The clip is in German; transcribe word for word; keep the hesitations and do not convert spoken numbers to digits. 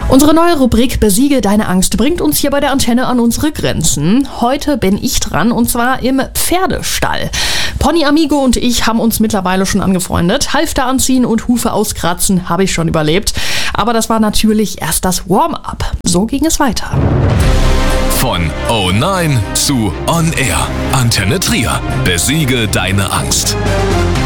Unsere neue Rubrik Besiege deine Angst bringt uns hier bei der Antenne an unsere Grenzen. Heute bin ich dran und zwar im Pferdestall. Pony Amigo und ich haben uns mittlerweile schon angefreundet. Halfter anziehen und Hufe auskratzen habe ich schon überlebt. Aber das war natürlich erst das Warm-up. So ging es weiter. Von Oh nein zu On Air. Antenne Trier. Besiege deine Angst.